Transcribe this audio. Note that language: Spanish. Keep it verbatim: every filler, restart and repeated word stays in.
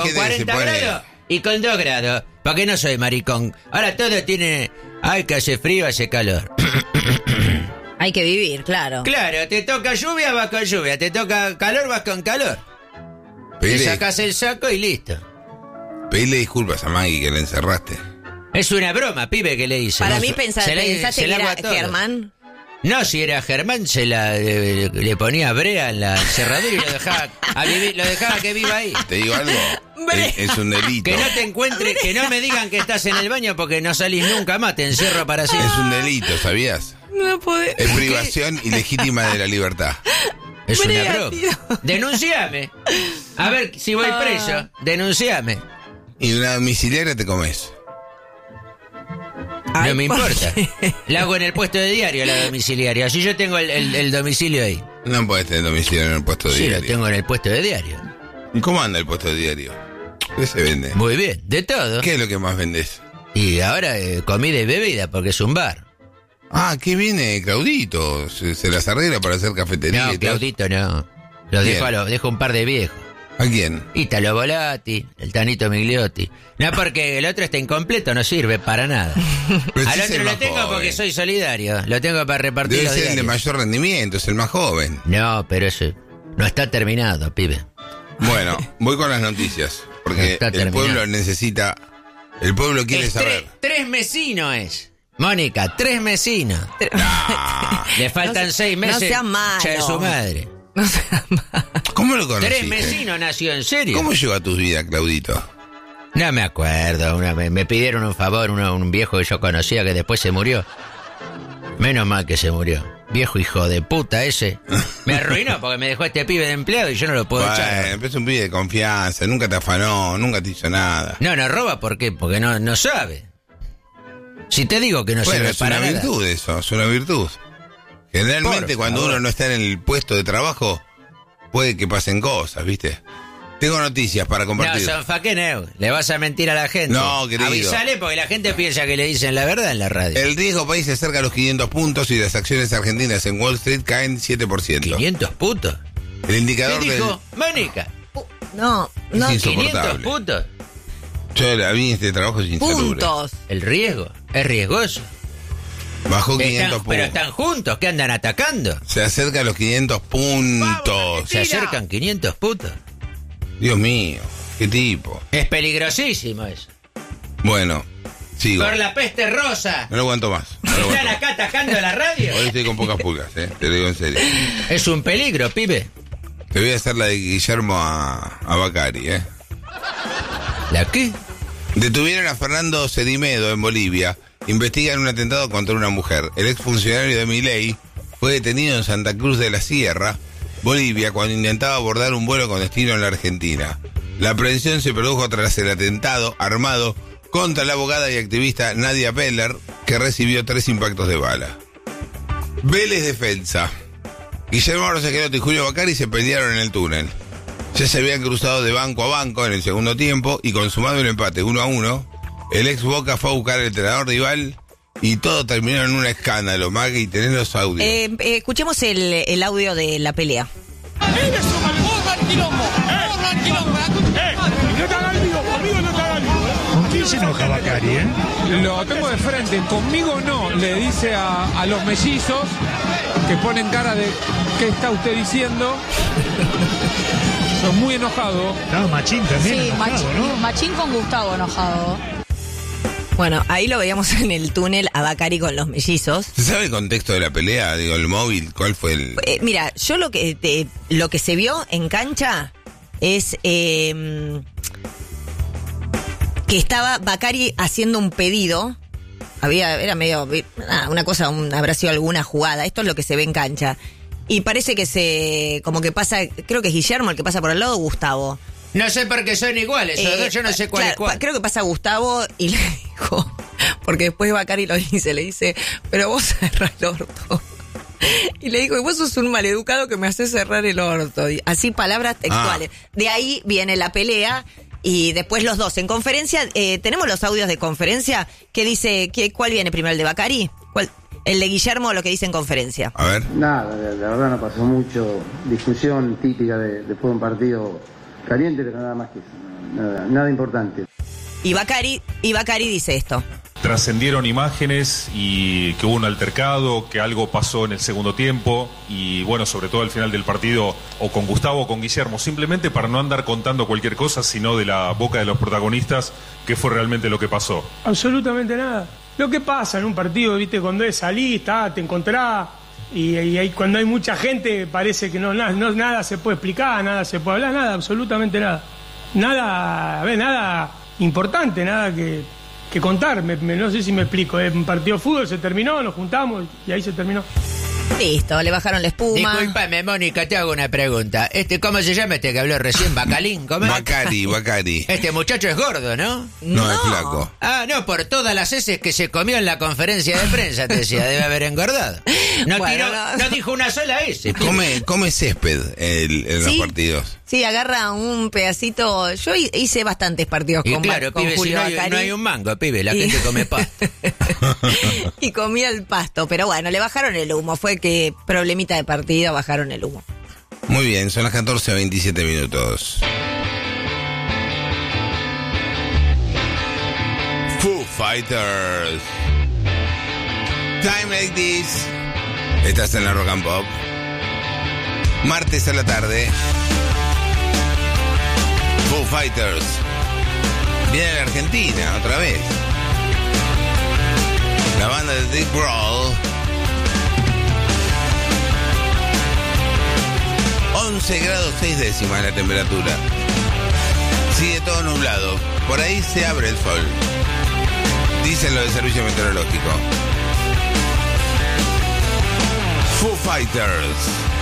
con cuarenta grados y con dos grados. Porque no soy maricón. Ahora todo tiene... Ay, que hace frío, hace calor. Hay que vivir, claro. Claro, te toca lluvia, vas con lluvia. Te toca calor, vas con calor. Te sacás el saco y listo. Pedile disculpas a Maggie que la encerraste. Es una broma, pibe, que le hice. Para no, mí pensa, se pensaste le, que era todo. Germán. No, si era Germán, se la le, le ponía brea en la cerradura y lo dejaba a vivir, lo dejaba que viva ahí. Te digo algo, es, es un delito. Que no te encuentre, que no me digan que estás en el baño porque no salís nunca más, te encierro para siempre. Es un delito, ¿sabías? No podés. Es privación ilegítima de la libertad. Es Brea, una broma. tío. Denunciame. A ver si voy preso. Denunciame. Y una domiciliaria te comes. Ay, no me ¿por importa. qué? La hago en el puesto de diario, la domiciliaria. Así yo tengo el, el, el domicilio ahí. No podés tener domicilio en el puesto de Sí, diario. lo tengo en el puesto de diario. ¿Y cómo anda el puesto de diario? ¿Qué se vende? Muy bien, de todo. ¿Qué es lo que más vendés? Y ahora eh, comida y bebida, porque es un bar. Ah, ¿qué viene Claudito? Se, se las arregla para hacer cafetería. No, y todo. Claudito no. Lo dejo, a lo, dejo un par de viejos. ¿A quién? Ítalo Volati, el Tanito Migliotti. No, porque el otro está incompleto, no sirve para nada. Pero Al si es otro el lo más tengo joven. porque soy solidario. Lo tengo para repartir Debe los ser el de diarios. mayor rendimiento, es el más joven. No, pero eso no está terminado, pibe. Bueno, voy con las noticias. Porque Está el terminado. pueblo necesita... El pueblo quiere Es saber. Tres, tres mesinos es. Mónica, tres mesinos. Ah, Le faltan No se- seis no meses. sea malo. Ya de su madre. No sea mal. ¿Cómo lo conociste? Tres mesinos nació, ¿en serio? ¿Cómo llegó a tus vidas, Claudito? No me acuerdo. Una vez me pidieron un favor, uno, un viejo que yo conocía que después se murió. Menos mal que se murió. Viejo hijo de puta ese. Me arruinó porque me dejó este pibe de empleado y yo no lo puedo Bueno, echar. es un pibe de confianza, nunca te afanó, nunca te hizo nada. No, no roba, ¿por qué? Porque no, no sabe. Si te digo que no Bueno, sirve es para una nada. virtud eso, es una virtud. Generalmente Por cuando favor. uno no está en el puesto de trabajo, puede que pasen cosas, ¿viste? Tengo noticias para No, compartir. son faqueneu. Le vas a mentir a la gente. No, querido. Avísale porque la gente piensa que le dicen la verdad en la radio. El riesgo país se acerca a los quinientos puntos y las acciones argentinas en Wall Street caen siete por ciento. ¿quinientos putos? El ¿Qué indicador dijo? Mónica, No, no. Es ¿quinientos insoportable. putos? del... Yo la vi, este trabajo es insalubre. Puntos. El riesgo es riesgoso. Bajó Están- quinientos pero puntos. están juntos, que andan atacando. Se acerca a los quinientos puntos. Se acercan quinientos putos. Dios mío, qué tipo. Es peligrosísimo eso. Bueno, sigo. Por la peste rosa. No lo aguanto más. No lo ¿Están aguanto acá atacando a la radio? más. Hoy estoy con pocas pulgas, ¿eh? Te lo digo en serio. Es un peligro, pibe. Te voy a hacer la de Guillermo a, a Bacari, ¿eh? ¿La qué? Detuvieron a Fernando Cedimedo en Bolivia. Investigan un atentado contra una mujer. El exfuncionario de Milei fue detenido en Santa Cruz de la Sierra, Bolivia, cuando intentaba abordar un vuelo con destino en la Argentina. La aprehensión se produjo tras el atentado armado contra la abogada y activista Nadia Peller, que recibió tres impactos de bala. Vélez Defensa. Guillermo Rosegeroto y Julio Bacari se pelearon en el túnel. Ya se habían cruzado de banco a banco en el segundo tiempo y consumado el empate uno a uno, el ex Boca fue a buscar al entrenador rival y todo terminó en un escándalo. Maggie, tenés los audios. Eh, eh, escuchemos el, el audio de la pelea. ¡Eres un borra el quilombo! ¡Borra el quilombo! ¡Eh! ¡No te hagas el lío! ¡Conmigo no te hagas el lío! ¿Con quién se enoja Bacari, eh? Lo tengo de frente, conmigo no, le dice a, a los mellizos que ponen cara de ¿qué está usted diciendo? Estoy muy enojado. Estaba Machín también Sí, enojado, Machín, ¿no? Machín con Gustavo enojado. Bueno, ahí lo veíamos en el túnel a Bacari con los mellizos. ¿Se sabe el contexto de la pelea? Digo, el móvil, ¿cuál fue el...? Eh, mira, yo lo que te- lo que se vio en cancha es eh, que estaba Bacari haciendo un pedido. Había, era medio, ah, una cosa, un, habrá sido alguna jugada. Esto es lo que se ve en cancha. Y parece que se, como que pasa, creo que es Guillermo el que pasa por al lado, Gustavo. No sé por qué son iguales, esos Eh, dos, yo no sé cuál claro, es cuál. Creo que pasa Gustavo y le dijo, porque después Bacari lo dice, le dice, pero vos cerrás el orto. Y le dijo, vos sos un maleducado que me haces cerrar el orto. Y así palabras textuales. Ah. De ahí viene la pelea y después los dos en conferencia. Eh, tenemos los audios de conferencia que dice, ¿qué, ¿cuál viene primero, el de Bacari? ¿Cuál? El de Guillermo, lo que dice en conferencia. A ver. Nada, la, la verdad no pasó mucho. Discusión típica de, después de un partido caliente, pero nada más que eso. nada, nada importante. Y Bacari, y Bacari dice esto. Trascendieron imágenes y que hubo un altercado, que algo pasó en el segundo tiempo y bueno, sobre todo al final del partido, o con Gustavo o con Guillermo, simplemente para no andar contando cualquier cosa, sino de la boca de los protagonistas, qué fue realmente lo que pasó. Absolutamente nada. Lo que pasa en un partido, viste, cuando es salir, está, te encontrás, y, y hay, cuando hay mucha gente parece que no, nada, no, nada se puede explicar, nada se puede hablar, nada, absolutamente nada. Nada, a ver, nada importante, nada que... que contar, me, me, no sé si me explico, ¿eh? Un partido de fútbol se terminó, nos juntamos y ahí se terminó. Listo, le bajaron la espuma. Disculpame, Mónica, te hago una pregunta. Este, ¿cómo se llama este que habló recién? ¿Bacalín? ¿Cómo es? Bacari, Bacari. Este muchacho es gordo, ¿no? No, No. es flaco. Ah, no, por todas las heces que se comió en la conferencia de prensa, te decía, debe haber engordado. No, Bueno, tiró, no. no dijo una sola S. Come, come césped el- en Sí. los partidos. Sí, agarra un pedacito. Yo hi- hice bastantes partidos Y con, claro, con pibe, si Julio no hay, Bacari. no hay un mango, pibe, la Y- gente come pasto. Y comía el pasto. Pero bueno, le bajaron el humo. Fue que problemita de partido, bajaron el humo. Muy bien, son las catorce veintisiete minutos. Foo Fighters. Time like this. Estás en la Rock and Pop. Martes a la tarde. Foo Fighters. Viene a la Argentina otra vez. La banda de Dick Grohl. once grados seis décimas la temperatura. Sigue todo nublado. Por ahí se abre el sol. Dicen lo del servicio meteorológico. Foo Fighters.